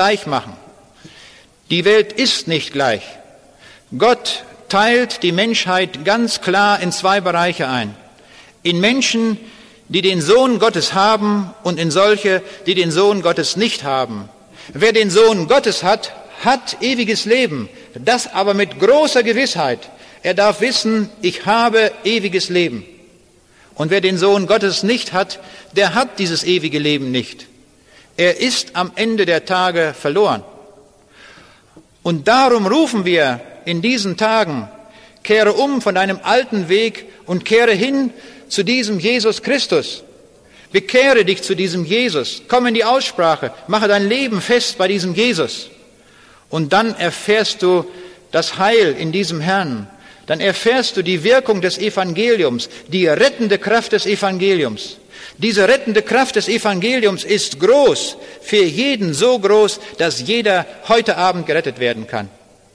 gleich machen. Die Welt ist nicht gleich. Gott teilt die Menschheit ganz klar in zwei Bereiche ein. In Menschen, die den Sohn Gottes haben, und in solche, die den Sohn Gottes nicht haben. Wer den Sohn Gottes hat, hat ewiges Leben, das aber mit großer Gewissheit. Er darf wissen, ich habe ewiges Leben. Und wer den Sohn Gottes nicht hat, der hat dieses ewige Leben nicht. Er ist am Ende der Tage verloren. Und darum rufen wir in diesen Tagen, kehre um von deinem alten Weg und kehre hin zu diesem Jesus Christus. Bekehre dich zu diesem Jesus. Komm in die Aussprache. Mache dein Leben fest bei diesem Jesus. Und dann erfährst du das Heil in diesem Herrn. Dann erfährst du die Wirkung des Evangeliums, die rettende Kraft des Evangeliums. Diese rettende Kraft des Evangeliums ist groß, für jeden so groß, dass jeder heute Abend gerettet werden kann.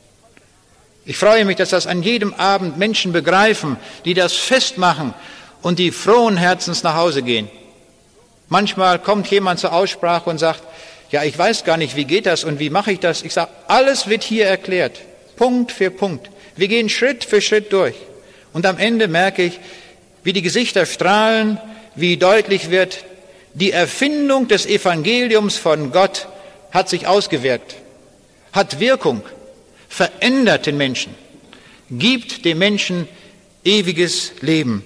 Ich freue mich, dass das an jedem Abend Menschen begreifen, die das festmachen und die frohen Herzens nach Hause gehen. Manchmal kommt jemand zur Aussprache und sagt, ja, ich weiß gar nicht, wie geht das und wie mache ich das? Ich sage, alles wird hier erklärt, Punkt für Punkt. Wir gehen Schritt für Schritt durch. Und am Ende merke ich, wie die Gesichter strahlen, wie deutlich wird, die Erfindung des Evangeliums von Gott hat sich ausgewirkt, hat Wirkung, verändert den Menschen, gibt dem Menschen ewiges Leben.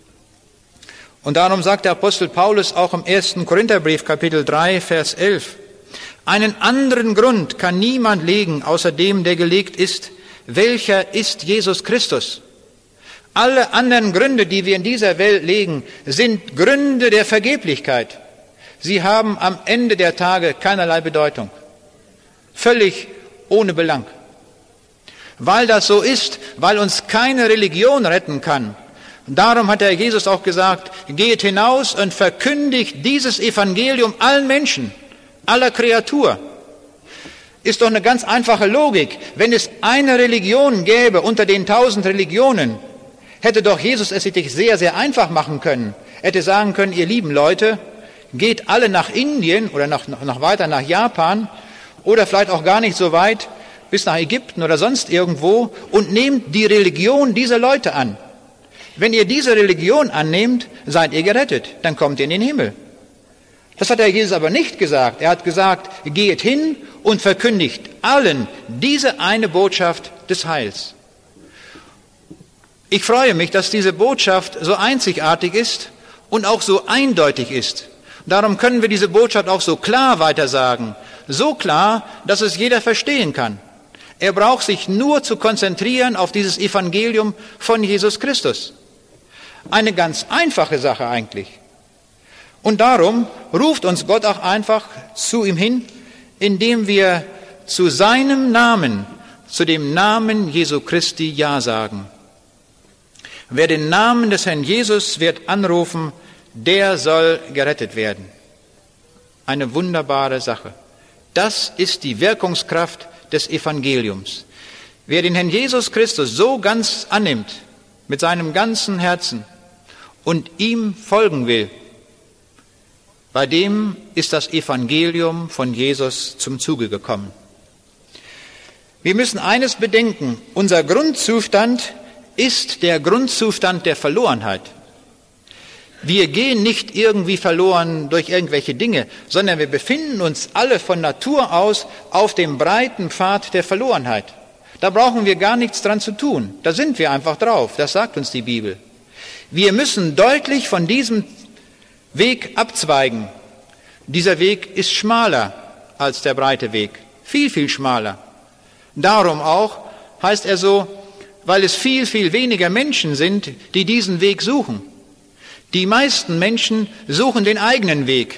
Und darum sagt der Apostel Paulus auch im 1. Korintherbrief, Kapitel 3, Vers 11, einen anderen Grund kann niemand legen, außer dem, der gelegt ist. Welcher ist Jesus Christus? Alle anderen Gründe, die wir in dieser Welt legen, sind Gründe der Vergeblichkeit. Sie haben am Ende der Tage keinerlei Bedeutung. Völlig ohne Belang. Weil das so ist, weil uns keine Religion retten kann. Darum hat der Jesus auch gesagt, geht hinaus und verkündigt dieses Evangelium allen Menschen, aller Kreatur. Ist doch eine ganz einfache Logik. Wenn es eine Religion gäbe unter den 1000 Religionen, hätte doch Jesus es sich sehr, sehr einfach machen können. Er hätte sagen können, ihr lieben Leute, geht alle nach Indien oder noch weiter nach Japan oder vielleicht auch gar nicht so weit bis nach Ägypten oder sonst irgendwo und nehmt die Religion dieser Leute an. Wenn ihr diese Religion annehmt, seid ihr gerettet, dann kommt ihr in den Himmel. Das hat der Jesus aber nicht gesagt. Er hat gesagt, geht hin und verkündigt allen diese eine Botschaft des Heils. Ich freue mich, dass diese Botschaft so einzigartig ist und auch so eindeutig ist. Darum können wir diese Botschaft auch so klar weitersagen. So klar, dass es jeder verstehen kann. Er braucht sich nur zu konzentrieren auf dieses Evangelium von Jesus Christus. Eine ganz einfache Sache eigentlich. Und darum ruft uns Gott auch einfach zu ihm hin, indem wir zu seinem Namen, zu dem Namen Jesu Christi Ja sagen. Wer den Namen des Herrn Jesus wird anrufen, der soll gerettet werden. Eine wunderbare Sache. Das ist die Wirkungskraft des Evangeliums. Wer den Herrn Jesus Christus so ganz annimmt, mit seinem ganzen Herzen und ihm folgen will, bei dem ist das Evangelium von Jesus zum Zuge gekommen. Wir müssen eines bedenken, unser Grundzustand ist der Grundzustand der Verlorenheit. Wir gehen nicht irgendwie verloren durch irgendwelche Dinge, sondern wir befinden uns alle von Natur aus auf dem breiten Pfad der Verlorenheit. Da brauchen wir gar nichts dran zu tun. Da sind wir einfach drauf. Das sagt uns die Bibel. Wir müssen deutlich von diesem Weg abzweigen. Dieser Weg ist schmaler als der breite Weg. Viel, viel schmaler. Darum auch heißt er so, weil es viel, viel weniger Menschen sind, die diesen Weg suchen. Die meisten Menschen suchen den eigenen Weg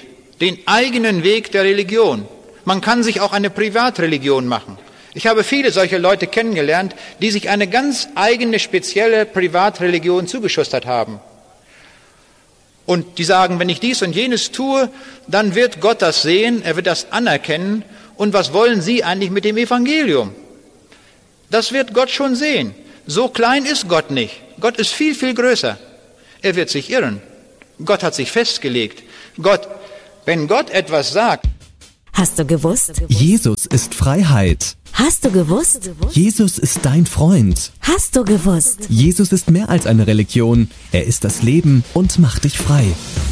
der Religion. Man kann sich auch eine Privatreligion machen. Ich habe viele solche Leute kennengelernt, die sich eine ganz eigene, spezielle Privatreligion zugeschustert haben. Und die sagen, wenn ich dies und jenes tue, dann wird Gott das sehen, er wird das anerkennen. Und was wollen Sie eigentlich mit dem Evangelium? Das wird Gott schon sehen. So klein ist Gott nicht. Gott ist viel, viel größer. Er wird sich irren. Gott hat sich festgelegt. Wenn Gott etwas sagt. Hast du gewusst? Jesus ist Freiheit. Hast du gewusst? Jesus ist dein Freund. Hast du gewusst? Jesus ist mehr als eine Religion. Er ist das Leben und macht dich frei.